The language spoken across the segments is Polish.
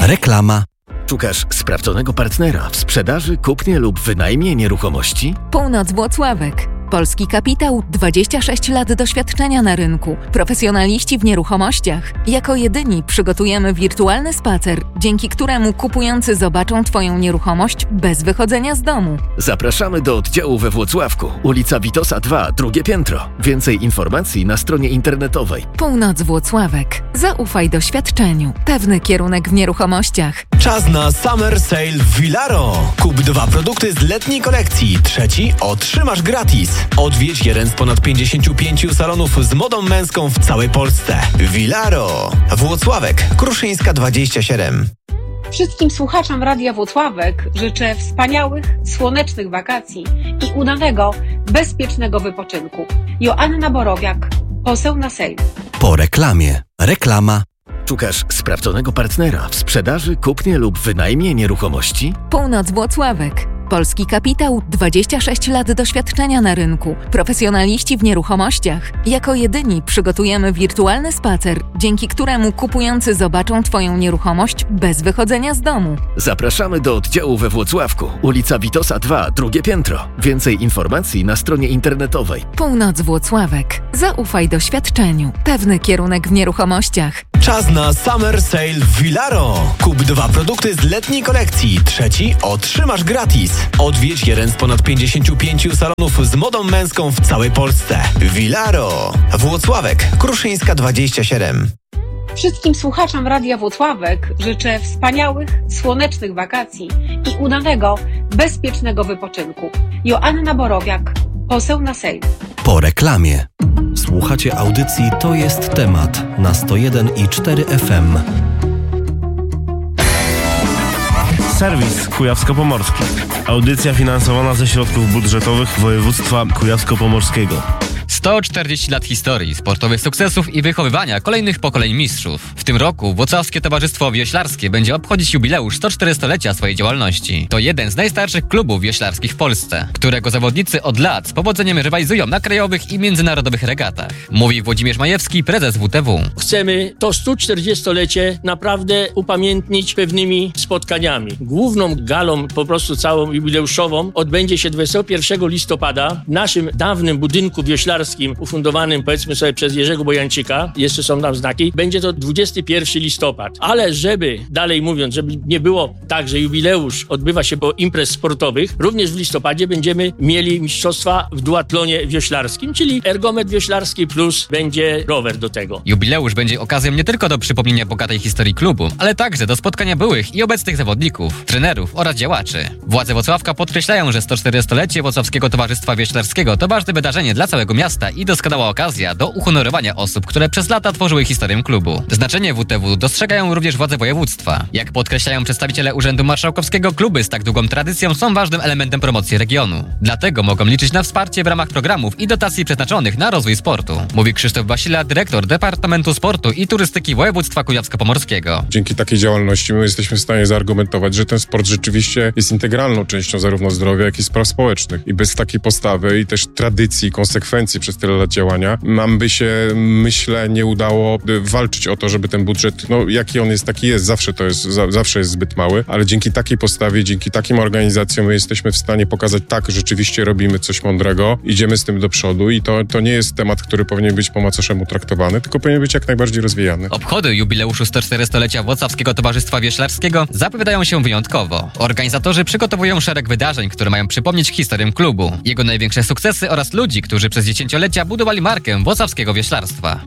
Reklama. Szukasz sprawdzonego partnera w sprzedaży, kupnie lub wynajmie nieruchomości? Północ Włocławek. Polski kapitał, 26 lat doświadczenia na rynku, profesjonaliści w nieruchomościach. Jako jedyni przygotujemy wirtualny spacer, dzięki któremu kupujący zobaczą Twoją nieruchomość bez wychodzenia z domu. Zapraszamy do oddziału we Włocławku, ulica Witosa 2, drugie piętro. Więcej informacji na stronie internetowej. Północ Włocławek. Zaufaj doświadczeniu. Pewny kierunek w nieruchomościach. Czas na Summer Sale w Villaro. Kup 2 produkty z letniej kolekcji. Trzeci otrzymasz gratis. Odwiedź jeden z ponad 55 salonów z modą męską w całej Polsce. Villaro. Włocławek, Kruszyńska 27. Wszystkim słuchaczom Radia Włocławek życzę wspaniałych, słonecznych wakacji i udanego, bezpiecznego wypoczynku. Joanna Borowiak, poseł na Sejm. Po reklamie. Reklama. Szukasz sprawdzonego partnera w sprzedaży, kupnie lub wynajmie nieruchomości? Północ Włocławek. Polski kapitał, 26 lat doświadczenia na rynku, profesjonaliści w nieruchomościach. Jako jedyni przygotujemy wirtualny spacer, dzięki któremu kupujący zobaczą Twoją nieruchomość bez wychodzenia z domu. Zapraszamy do oddziału we Włocławku, ulica Witosa 2, drugie piętro. Więcej informacji na stronie internetowej. Północ Włocławek. Zaufaj doświadczeniu. Pewny kierunek w nieruchomościach. Czas na Summer Sale w Villaro. Kup 2 produkty z letniej kolekcji. Trzeci otrzymasz gratis. Odwiedź jeden z ponad 55 salonów z modą męską w całej Polsce. Villaro. Włocławek, Kruszyńska 27. Wszystkim słuchaczom Radia Włocławek życzę wspaniałych, słonecznych wakacji i udanego, bezpiecznego wypoczynku. Joanna Borowiak, poseł na Sejm. Po reklamie. Słuchacie audycji To jest temat na 101,4 FM. Serwis Kujawsko-Pomorski. Audycja finansowana ze środków budżetowych województwa kujawsko-pomorskiego. 140 lat historii, sportowych sukcesów i wychowywania kolejnych pokoleń mistrzów. W tym roku Włocławskie Towarzystwo Wioślarskie będzie obchodzić jubileusz 140-lecia swojej działalności. To jeden z najstarszych klubów wioślarskich w Polsce, którego zawodnicy od lat z powodzeniem rywalizują na krajowych i międzynarodowych regatach. Mówi Włodzimierz Majewski, prezes WTW. Chcemy to 140-lecie naprawdę upamiętnić pewnymi spotkaniami. Główną galą, po prostu całą jubileuszową, odbędzie się 21 listopada w naszym dawnym budynku wioślarskim, ufundowanym, powiedzmy sobie, przez Jerzego Bojańczyka, jeszcze są tam znaki, będzie to 21 listopad. Ale żeby, dalej mówiąc, żeby nie było tak, że jubileusz odbywa się po imprez sportowych, również w listopadzie będziemy mieli mistrzostwa w duatlonie wioślarskim, czyli ergometr wioślarski plus będzie rower do tego. Jubileusz będzie okazją nie tylko do przypomnienia bogatej historii klubu, ale także do spotkania byłych i obecnych zawodników, trenerów oraz działaczy. Władze Włocławka podkreślają, że 140-lecie Włocławskiego Towarzystwa Wioślarskiego to ważne wydarzenie dla całego miasta i doskonała okazja do uhonorowania osób, które przez lata tworzyły historię klubu. Znaczenie WTW dostrzegają również władze województwa. Jak podkreślają przedstawiciele Urzędu Marszałkowskiego, kluby z tak długą tradycją są ważnym elementem promocji regionu. Dlatego mogą liczyć na wsparcie w ramach programów i dotacji przeznaczonych na rozwój sportu. Mówi Krzysztof Basila, dyrektor Departamentu Sportu i Turystyki Województwa Kujawsko-Pomorskiego. Dzięki takiej działalności my jesteśmy w stanie zaargumentować, że ten sport rzeczywiście jest integralną częścią zarówno zdrowia, jak i spraw społecznych. I bez takiej postawy i też tradycji, konsekwencji przez tyle lat działania nam by się, myślę, nie udało walczyć o to, żeby ten budżet, no jaki on jest, taki jest, zawsze jest zbyt mały, ale dzięki takiej postawie, dzięki takim organizacjom my jesteśmy w stanie pokazać, tak, rzeczywiście robimy coś mądrego, idziemy z tym do przodu i to nie jest temat, który powinien być po macoszemu traktowany, tylko powinien być jak najbardziej rozwijany. Obchody jubileuszu 140-lecia Włocławskiego Towarzystwa Wioślarskiego zapowiadają się wyjątkowo. Organizatorzy przygotowują szereg wydarzeń, które mają przypomnieć historię klubu, jego największe sukcesy oraz ludzi, którzy przez dziesięciolecia budowali markę włocławskiego wioślarstwa.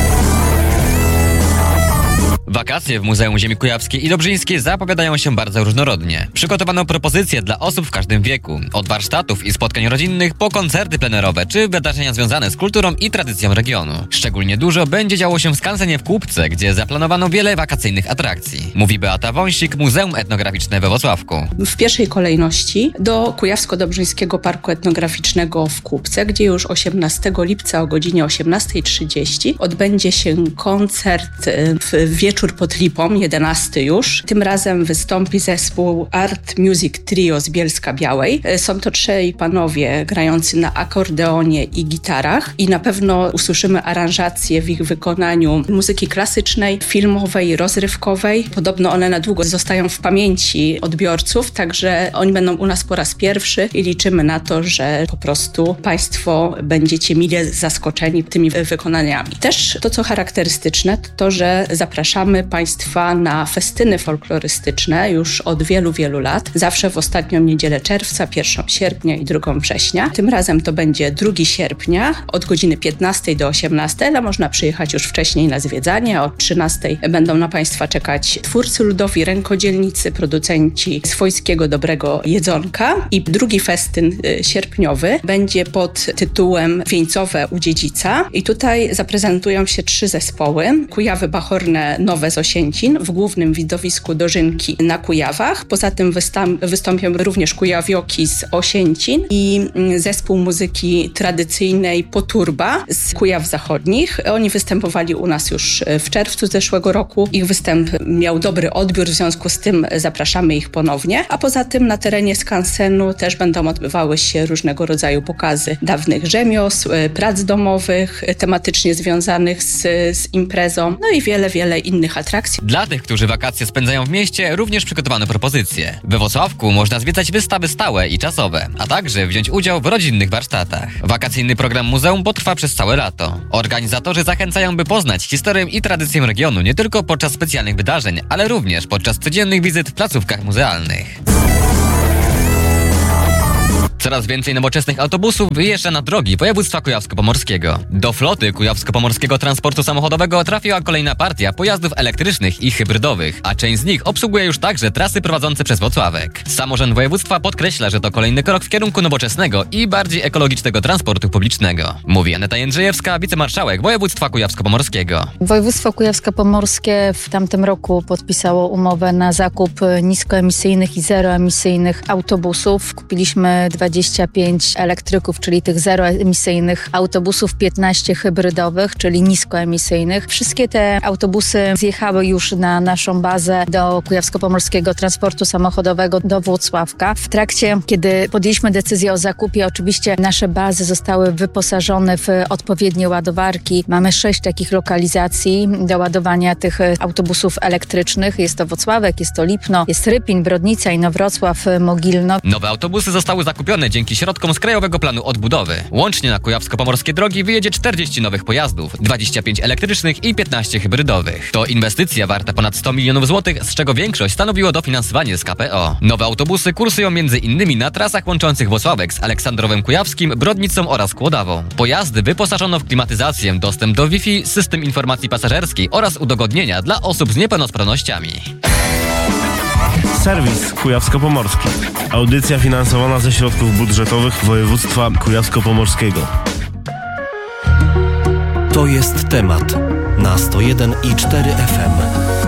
Wakacje w Muzeum Ziemi Kujawskiej i Dobrzyńskiej zapowiadają się bardzo różnorodnie. Przygotowano propozycje dla osób w każdym wieku. Od warsztatów i spotkań rodzinnych po koncerty plenerowe czy wydarzenia związane z kulturą i tradycją regionu. Szczególnie dużo będzie działo się w skansenie w Kłubce, gdzie zaplanowano wiele wakacyjnych atrakcji. Mówi Beata Wąsik, Muzeum Etnograficzne we Włocławku. W pierwszej kolejności do Kujawsko-Dobrzyńskiego Parku Etnograficznego w Kłubce, gdzie już 18 lipca o godzinie 18:30 odbędzie się koncert w wieczór Wieczór pod Lipą, 11 już. Tym razem wystąpi zespół Art Music Trio z Bielska-Białej. Są to 3 panowie grający na akordeonie i gitarach i na pewno usłyszymy aranżacje w ich wykonaniu muzyki klasycznej, filmowej, rozrywkowej. Podobno one na długo zostają w pamięci odbiorców, także oni będą u nas po raz pierwszy i liczymy na to, że po prostu Państwo będziecie mile zaskoczeni tymi wykonaniami. Też to, co charakterystyczne, to, że zapraszamy Państwa na festyny folklorystyczne już od wielu, wielu lat. Zawsze w ostatnią niedzielę czerwca, 1 sierpnia i 2 września. Tym razem to będzie 2 sierpnia od godziny 15 do 18, ale można przyjechać już wcześniej na zwiedzanie. Od 13 będą na Państwa czekać twórcy ludowi, rękodzielnicy, producenci swojskiego dobrego jedzonka. I 2 festyn sierpniowy będzie pod tytułem Wieńcowe u Dziedzica. I tutaj zaprezentują się 3 zespoły. Kujawy Bachorne Nowe z Osięcin w głównym widowisku Dożynki na Kujawach. Poza tym wystąpią również Kujawioki z Osięcin i zespół muzyki tradycyjnej Poturba z Kujaw Zachodnich. Oni występowali u nas już w czerwcu zeszłego roku. Ich występ miał dobry odbiór, w związku z tym zapraszamy ich ponownie. A poza tym na terenie skansenu też będą odbywały się różnego rodzaju pokazy dawnych rzemiosł, prac domowych, tematycznie związanych z imprezą, no i wiele, wiele innych atrakcji. Dla tych, którzy wakacje spędzają w mieście, również przygotowano propozycje. We Włocławku można zwiedzać wystawy stałe i czasowe, a także wziąć udział w rodzinnych warsztatach. Wakacyjny program muzeum potrwa przez całe lato. Organizatorzy zachęcają, by poznać historię i tradycję regionu nie tylko podczas specjalnych wydarzeń, ale również podczas codziennych wizyt w placówkach muzealnych. Coraz więcej nowoczesnych autobusów wyjeżdża na drogi województwa kujawsko-pomorskiego. Do floty kujawsko-pomorskiego transportu samochodowego trafiła kolejna partia pojazdów elektrycznych i hybrydowych, a część z nich obsługuje już także trasy prowadzące przez Włocławek. Samorząd województwa podkreśla, że to kolejny krok w kierunku nowoczesnego i bardziej ekologicznego transportu publicznego. Mówi Aneta Jędrzejewska, wicemarszałek województwa kujawsko-pomorskiego. Województwo kujawsko-pomorskie w tamtym roku podpisało umowę na zakup niskoemisyjnych i zeroemisyjnych autobusów. Kupiliśmy 25 elektryków, czyli tych zeroemisyjnych autobusów, 15 hybrydowych, czyli niskoemisyjnych. Wszystkie te autobusy zjechały już na naszą bazę do Kujawsko-Pomorskiego Transportu Samochodowego do Włocławka. W trakcie, kiedy podjęliśmy decyzję o zakupie, oczywiście nasze bazy zostały wyposażone w odpowiednie ładowarki. Mamy 6 takich lokalizacji do ładowania tych autobusów elektrycznych. Jest to Włocławek, jest to Lipno, jest Rypin, Brodnica, Inowrocław, Mogilno. Nowe autobusy zostały zakupione dzięki środkom z Krajowego Planu Odbudowy. Łącznie na kujawsko-pomorskie drogi wyjedzie 40 nowych pojazdów, 25 elektrycznych i 15 hybrydowych. To inwestycja warta ponad 100 milionów złotych, z czego większość stanowiło dofinansowanie z KPO. Nowe autobusy kursują m.in. na trasach łączących Włocławek z Aleksandrowem Kujawskim, Brodnicą oraz Kłodawą. Pojazdy wyposażono w klimatyzację, dostęp do Wi-Fi, system informacji pasażerskiej oraz udogodnienia dla osób z niepełnosprawnościami. Serwis Kujawsko-Pomorski. Audycja finansowana ze środków budżetowych województwa kujawsko-pomorskiego. To jest temat na 101,4 FM.